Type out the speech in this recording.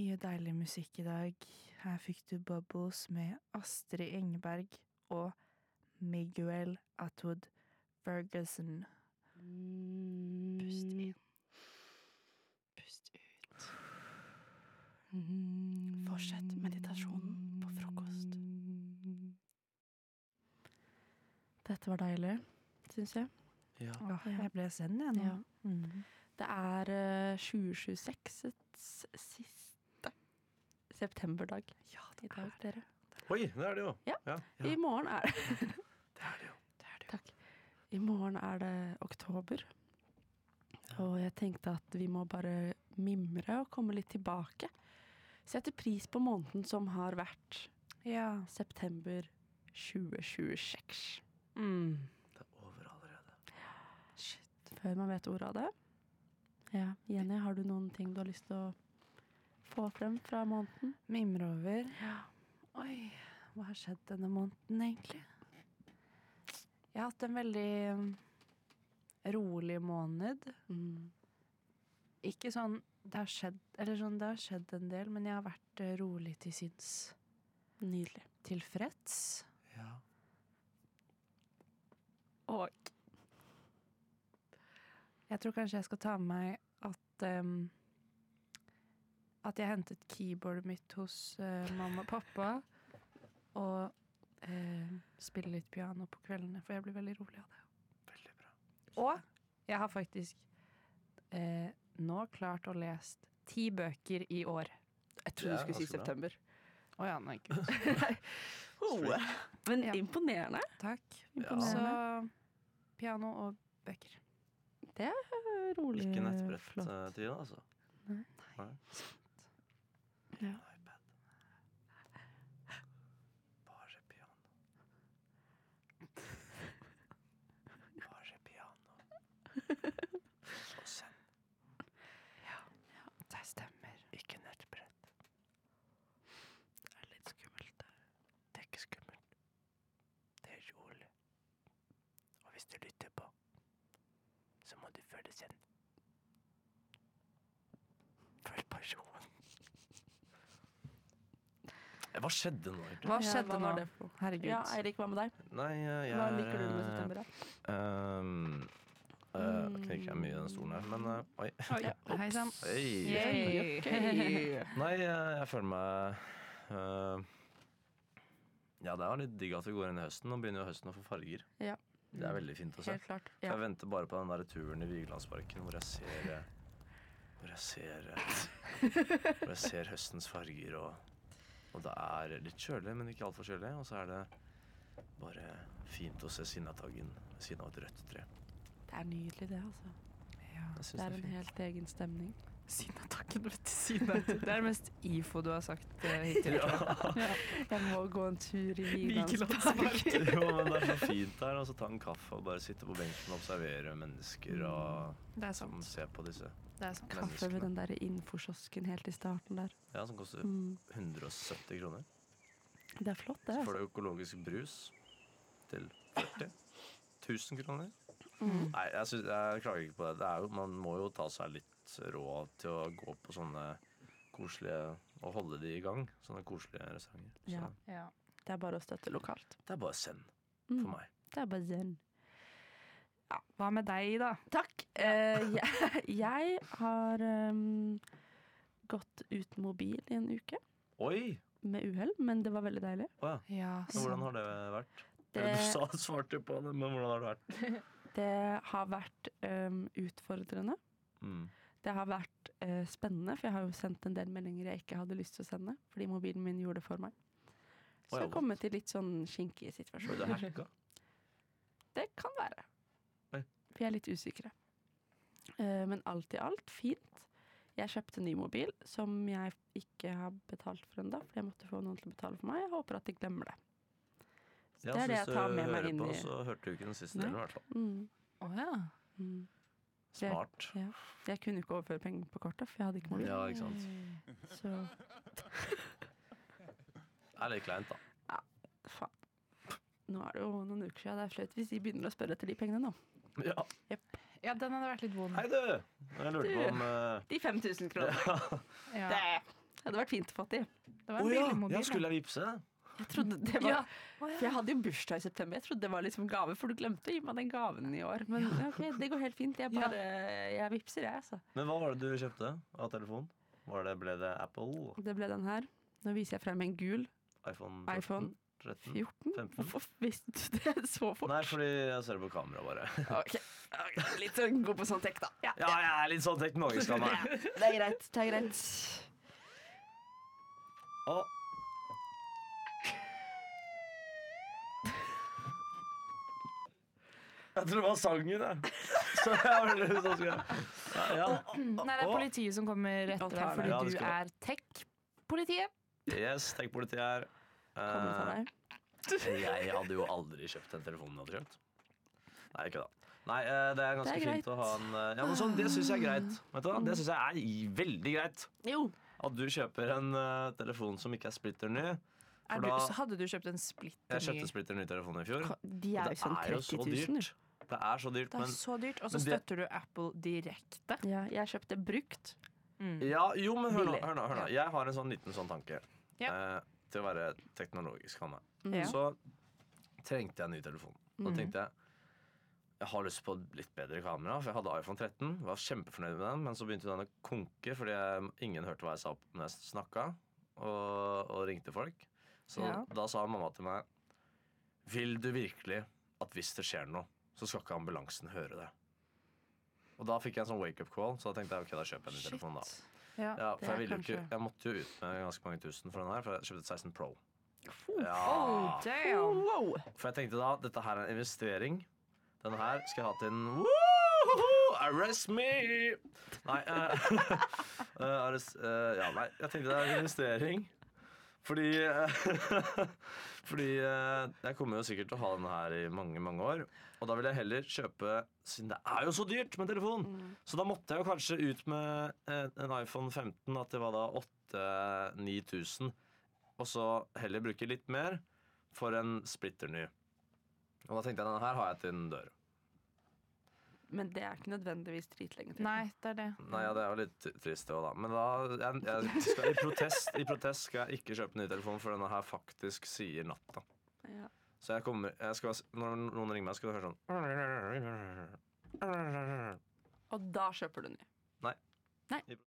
mye deilig musikk i dag. Her fikk du Bubbles med Astrid Engberg og Miguel Atwood Ferguson. Pust inn. Pust ut. Fortsett meditasjonen på frokost. Dette var deilig, synes jeg. Ja. Jeg ble zen jeg nå. Ja. Det er 2026 siste septemberdag i dag, dere. Oi, det er det jo. Ja. I morgen er det. Det er det jo. Takk. I morgen er det oktober. Og jeg tenkte at vi må bare mimre og komme litt tilbake. Sette pris på måneden som har vært september 2026. Det er over allerede. Shit. Før man vet ordet av det. Ja, Jenny, har du noen ting du har lyst til å få frem fra måneden? Mimre over. Oi, hva har skjedd denne måneden egentlig? Jeg har hatt en veldig rolig måned. Ikke sånn, det har skjedd en del, men jeg har vært rolig til sinns. Nydelig. Tilfreds. Ja. Og jeg tror kanskje jeg skal ta med meg at jeg hentet keyboardet mitt hos mamma og pappa og spiller litt piano på kveldene, for jeg blir veldig rolig av det. Veldig bra. Og jeg har faktisk nå klart å lest 10 bøker i år. Jeg trodde du skulle si september. Åja, nei, gud. Men imponerende. Takk. Imponerende. Så piano og bøker. Det er rolig Ikke nettbrett, flott. Trine, altså. Nei. Sant. Ja. iPad. Bare piano. Bare piano. Og send. Ja, det stemmer. Ikke nettbrett. Det er litt skummelt der. Det er ikke skummelt. Det er rolig. Og hvis du lytter på, så må du føle send. Følg personen. Hva skjedde nå, egentlig? Hva skjedde hva nå? var det for? Herregud. Ja, Eirik, hva med deg? Nei, Hva liker du med september, da? Knikker jeg mye i den stolen her, men oi. Oi, hei sann. Hei. Nei, jeg føler meg ja, det er litt digg at vi går inn i høsten. Nå begynner jo høsten å få farger. Ja, Det er veldig fint å se. helt klart. For Ja. jeg venter bare på den der turen i Vigelandsparken hvor jeg ser høstens farger, og det er litt kjølig, men ikke alt for kjølig. Og så er det bare fint å se sinnataggen ved siden av et rødt tre. Det er nydelig det, altså. Jeg synes Det er en fint. helt egen stemning. Sinnatakken ved siden av. Det er det mest IFO du har sagt hittil. Jeg må gå en tur i Vigelandsparken. Jo, men det er så fint der, og så ta en kaffe og bare sitte på benken og observere mennesker og Det er som sant. ser på disse Det er sant. Kaffe ved den der infokiosken helt i starten der. ja, som koster 170 kroner. Det er flott, det. Så får du økologisk brus til 40 000 kroner. Nei, jeg klager ikke på det. Man må jo ta seg litt råd til å gå på sånne koselige og holde de i gang. Sånne koselige restauranter. Så Ja. Ja. Det er bare å støtte lokalt. det er bare send for meg. Det er bare zen. Hva med deg, da? Takk. Jeg har gått uten mobil i en uke Oi! med uhell, men det var veldig deilig. Å ja. Ja, Så hvordan har det vært? Det- Du svarte jo på det, men hvordan har det vært? Det har vært utfordrende. Det har vært spennende, for jeg har jo sendt en del meldinger jeg ikke hadde lyst til å sende, fordi mobilen min gjorde det for meg. Så jeg har kommet til litt sånn skinkige Ble situasjoner. du hacka? Det kan være. Oi. For jeg er litt usikre. Men alt i alt, fint. Jeg kjøpte ny mobil, som jeg ikke har betalt for enda, for jeg måtte få noen til å betale for meg. Jeg håper at de glemmer det. Ja, det er så det hvis jeg tar du med meg hører inn på, i. så hørte du ikke den siste Nei. delen i hvert fall. Å ja. Smart. Ja. Jeg kunne ikke overføre penger på kortet, for jeg hadde ikke mobil. Ja, ikke sant. Så Det er litt kleint, da. faen. Nå er det jo noen uker siden. Det er flaut hvis de begynner å spørre etter de pengene nå. Ja. Ja, den hadde vært litt vond. Hei, du! Jeg lurte på om De 5000 kroner. Ja. Det Det hadde vært fint å få til. Det var en billig mobil. Ja, skulle jeg vippse? Jeg trodde det var Ja. For jeg hadde jo bursdag i september. Jeg trodde det var liksom gave, for du glemte å gi meg den gaven i år. Men ok, det går helt fint. Jeg vipser, jeg, altså. Men hva var det du kjøpte av telefon? Ble det Apple? Det ble den her. Nå viser jeg frem en gul iPhone 13? 14. 15? Hvorfor visste du det så fort? Nei, fordi jeg ser det på kamera bare. Ok, litt sånn god på sånn tech, da. Ja, Ja, jeg er litt sånn teknologisk av meg. det er greit. Det er greit. Å. Jeg tror det var sangen, jeg. Så jeg var litt sånn skal jeg. Ja. Nei, det er politiet som kommer etter deg fordi Ja, det du skal er tech-politiet. Yes, tech-politiet her. Kommer det for deg? Jeg hadde jo aldri kjøpt den telefonen jeg hadde kjøpt. Nei, ikke da. Nei, det er ganske Det er greit. fint å ha en Ja, men sånn, det syns jeg er greit. Vet du hva? Det syns jeg er veldig greit. Jo. At du kjøper en telefon som ikke er splitter ny. For da Hadde du kjøpt en splitter Jeg kjøpte splitter ny telefon i fjor. De Og er jo sånn 30 000. dyrt. Det er så dyrt, Det er men så dyrt. Og så men det- støtter du Apple direkte. Ja, jeg kjøpte brukt. Ja, jo, men hør nå. Billig. Hør nå, hør nå. Jeg har en sånn liten sånn tanke til å være teknologisk. Hanne. Ja. Så trengte jeg en ny telefon. Da tenkte jeg har lyst på et litt bedre kamera, for jeg hadde iPhone 13. Var kjempefornøyd med den, men så begynte den å konke fordi ingen hørte hva jeg sa når jeg snakka og ringte folk. Så Ja. da sa mamma til meg: vil du virkelig at hvis det skjer noe, så skal ikke ambulansen høre det? Og da fikk jeg en sånn wake-up call, så da tenkte jeg ok, da kjøper jeg en ny telefon. Da. Ja. Ja, det for er jeg kanskje- måtte jo ut med ganske mange tusen for den her, for jeg kjøpte et 16 Pro. Oh, Ja, damn. Wow. for jeg tenkte da, dette her er en investering. Denne her skal jeg ha til en woohoo, arrest me! Nei, ja, nei, jeg tenkte det er en investering. Fordi jeg kommer jo sikkert til å ha denne her i mange, mange år. Og da vil jeg heller kjøpe, siden det er jo så dyrt med telefon. Så da måtte jeg jo kanskje ut med en iPhone 15, at det var da 8-9 000. Og så heller bruke litt mer for en splitter ny. Og da tenkte jeg denne her har jeg til en dør. Men det er ikke nødvendigvis dritlenge til. Nei, det er det. Nei, ja, det er jo litt trist det også da. Men da, jeg skal, i protest skal jeg ikke kjøpe ny telefon, for denne her faktisk sier natta. Ja. Så når noen ringer meg, skal du høre sånn. Og da kjøper du ny. Nei. Nei.